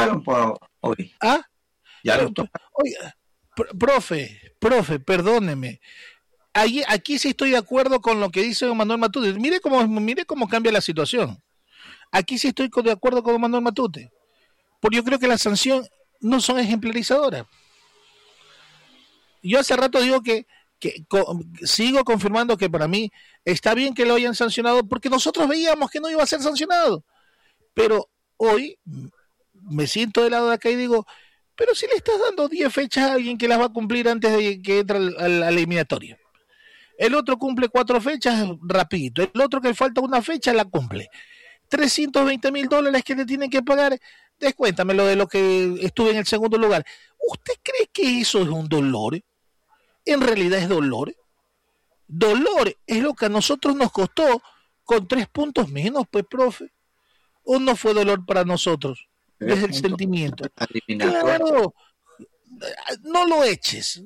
tocaron por hoy. ¿Ah? Ya lo tocaron. Oiga, profe, perdóneme. Aquí sí estoy de acuerdo con lo que dice don Manuel Matute. Mire cómo cambia la situación. Aquí sí estoy de acuerdo con don Manuel Matute. Porque yo creo que la sanción no son ejemplarizadoras. Yo hace rato digo que sigo confirmando que para mí está bien que lo hayan sancionado porque nosotros veíamos que no iba a ser sancionado. Pero hoy me siento del lado de acá y digo, pero si le estás dando 10 fechas a alguien que las va a cumplir antes de que entre a la eliminatoria. El otro cumple 4 fechas rapidito. El otro que falta una fecha la cumple. $320,000 que le tienen que pagar. Descuéntamelo de lo que estuve en el segundo lugar. ¿Usted cree que eso es un dolor? En realidad es dolor. Dolor es lo que a nosotros nos costó con 3 puntos menos, pues, profe. ¿O no fue dolor para nosotros? Desde el sentimiento. Claro. No lo eches.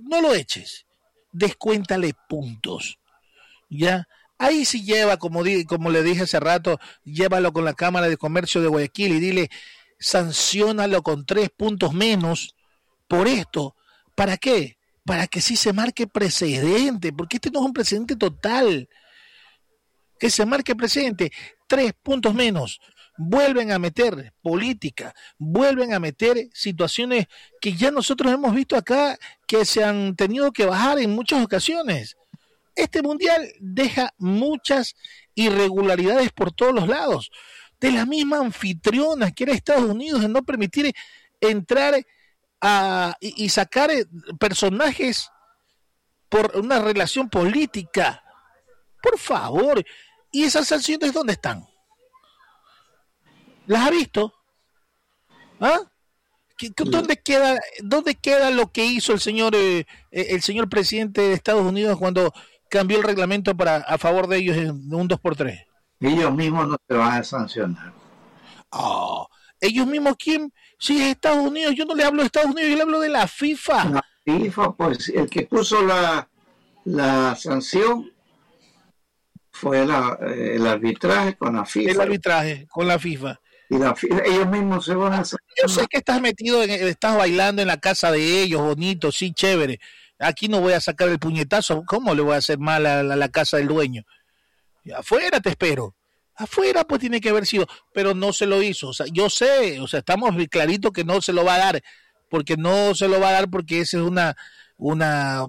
Descuéntale puntos. ¿Ya? Ahí sí lleva, como le dije hace rato, llévalo con la Cámara de Comercio de Guayaquil y dile, sanciónalo con 3 puntos menos por esto. ¿Para qué? Para que sí se marque precedente, porque este no es un precedente total. Que se marque precedente, 3 puntos menos. Vuelven a meter política, vuelven a meter situaciones que ya nosotros hemos visto acá que se han tenido que bajar en muchas ocasiones. Este mundial deja muchas irregularidades por todos los lados. De la misma anfitriona que era Estados Unidos, de no permitir entrar y sacar personajes por una relación política. Por favor. ¿Y esas sanciones dónde están? ¿Las ha visto? ¿Ah? ¿Dónde queda lo que hizo el señor presidente de Estados Unidos cuando cambió el reglamento a favor de ellos en un 2x3? Ellos mismos no se van a sancionar. ¿Ellos mismos quién? Si es Estados Unidos, yo no le hablo de Estados Unidos, yo le hablo de la FIFA. La FIFA, pues, el que puso la sanción fue el arbitraje con la FIFA. El arbitraje con la FIFA. Y ellos mismos se van a hacer. Yo sé que estás estás bailando en la casa de ellos, bonito, sí, chévere. Aquí no voy a sacar el puñetazo. ¿Cómo le voy a hacer mal a la casa del dueño? Y afuera te espero. Afuera pues tiene que haber sido, pero no se lo hizo. O sea, yo sé, estamos clarito que no se lo va a dar, porque esa es una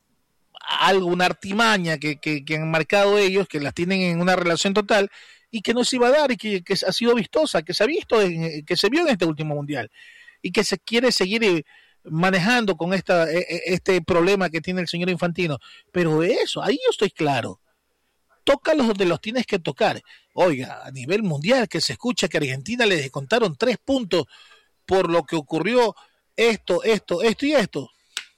artimaña que han marcado ellos, que las tienen en una relación total y que no se iba a dar y que ha sido vistosa, que se ha visto, que se vio en este último mundial y que se quiere seguir manejando con este problema que tiene el señor Infantino. Pero eso, ahí yo estoy claro. Tócalos donde los tienes que tocar. Oiga, a nivel mundial que se escucha que a Argentina le descontaron 3 puntos por lo que ocurrió esto y esto.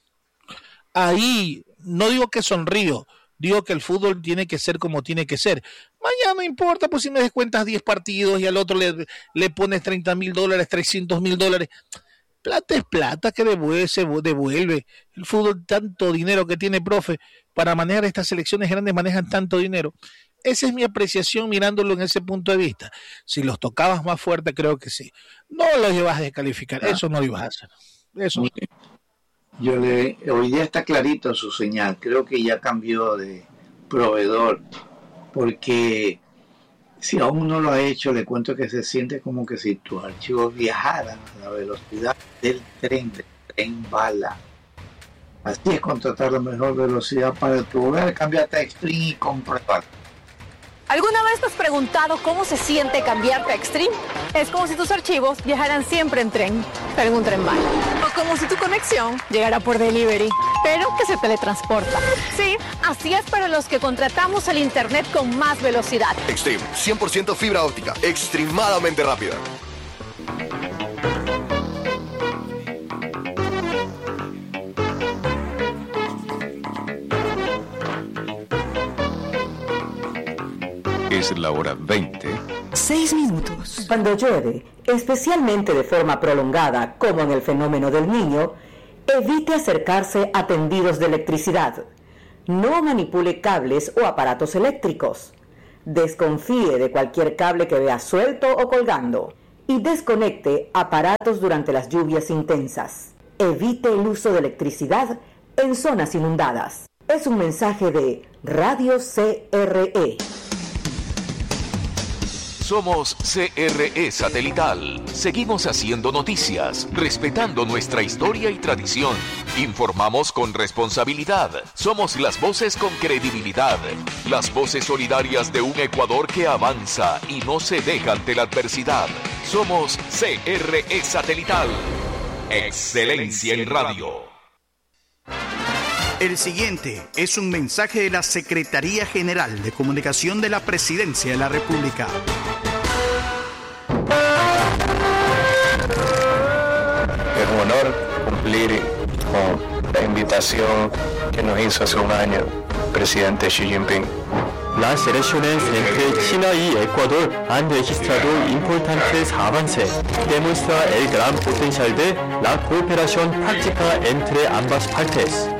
Ahí no digo que sonrío, digo que el fútbol tiene que ser como tiene que ser. Mañana no importa, pues si me descuentas 10 partidos y al otro le pones $30,000, $300,000. Plata es plata que se devuelve. El fútbol, tanto dinero que tiene, profe, para manejar estas selecciones grandes, manejan tanto dinero. Esa es mi apreciación mirándolo en ese punto de vista. Si los tocabas más fuerte, creo que sí. No los ibas a descalificar, eso no lo ibas a hacer. Eso. Hoy día está clarito su señal. Creo que ya cambió de proveedor, porque si aún no lo ha hecho, le cuento que se siente como que si tus archivos viajaran a la velocidad del tren bala. Así es contratar la mejor velocidad para tu hogar. Cámbiate a Extreme y compruébalo. ¿Alguna vez te has preguntado cómo se siente cambiarte a Extreme? Es como si tus archivos viajaran siempre en tren, pero en un tren bala. O como si tu conexión llegara por delivery, pero que se teletransporta. Sí, así es para los que contratamos el internet con más velocidad. Extreme, 100% fibra óptica, extremadamente rápida. Es la hora 20. 6 minutos. Cuando llueve, especialmente de forma prolongada, como en el fenómeno del Niño, evite acercarse a tendidos de electricidad. No manipule cables o aparatos eléctricos. Desconfíe de cualquier cable que vea suelto o colgando. y desconecte aparatos durante las lluvias intensas. Evite el uso de electricidad en zonas inundadas. Es un mensaje de Radio CRE. Somos CRE Satelital. Seguimos haciendo noticias, respetando nuestra historia y tradición. Informamos con responsabilidad. Somos las voces con credibilidad. Las voces solidarias de un Ecuador que avanza y no se deja ante la adversidad. Somos CRE Satelital. Excelencia en radio. El siguiente es un mensaje de la Secretaría General de Comunicación de la Presidencia de la República. Es un honor cumplir con la invitación que nos hizo hace un año el presidente Xi Jinping. Las elecciones entre China y Ecuador han registrado importantes avances. Demuestra el gran potencial de la cooperación práctica entre ambas partes.